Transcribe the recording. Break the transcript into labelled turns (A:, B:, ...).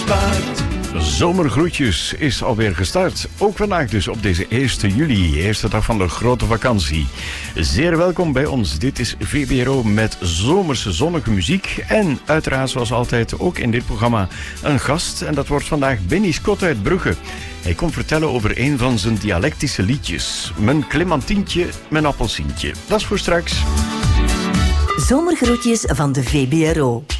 A: waard. Zomergroetjes is alweer gestart. Ook vandaag dus op deze 1 juli, eerste dag van de grote vakantie. Zeer welkom bij ons. Dit is VBRO met zomerse zonnige muziek. En uiteraard zoals altijd ook in dit programma een gast. En dat wordt vandaag Benny Scott uit Brugge. Hij komt vertellen over een van zijn dialectische liedjes. Mijn clementientje, mijn appelsientje. Dat is voor straks.
B: Zomergroetjes van de VBRO.